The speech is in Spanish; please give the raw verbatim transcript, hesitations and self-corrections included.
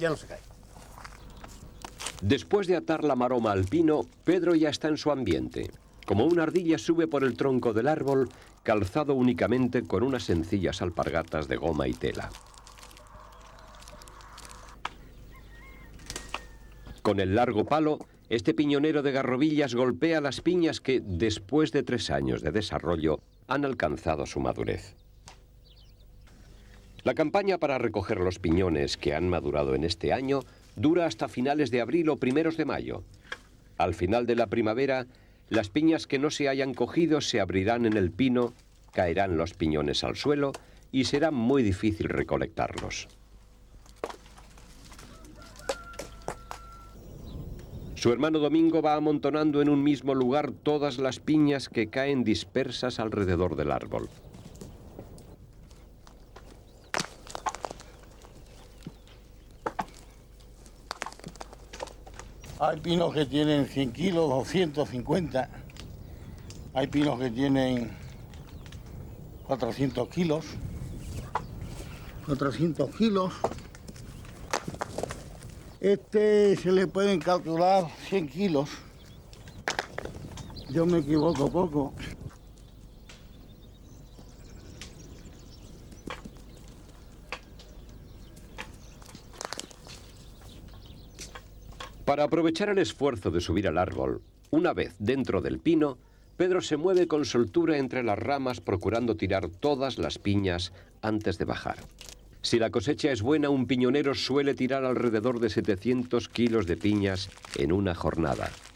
ya no se cae. Después de atar la maroma al pino, Pedro ya está en su ambiente. Como una ardilla sube por el tronco del árbol, calzado únicamente con unas sencillas alpargatas de goma y tela. Con el largo palo, este piñonero de Garrovillas golpea las piñas que, después de tres años de desarrollo, han alcanzado su madurez. La campaña para recoger los piñones que han madurado en este año dura hasta finales de abril o primeros de mayo. Al final de la primavera, las piñas que no se hayan cogido se abrirán en el pino, caerán los piñones al suelo y será muy difícil recolectarlos. Su hermano Domingo va amontonando en un mismo lugar todas las piñas que caen dispersas alrededor del árbol. Hay pinos que tienen cien kilos, doscientos cincuenta. Hay pinos que tienen cuatrocientos kilos. cuatrocientos kilos. Este se le pueden calcular cien kilos. Yo me equivoco poco. Para aprovechar el esfuerzo de subir al árbol, una vez dentro del pino, Pedro se mueve con soltura entre las ramas procurando tirar todas las piñas antes de bajar. Si la cosecha es buena, un piñonero suele tirar alrededor de setecientos kilos de piñas en una jornada.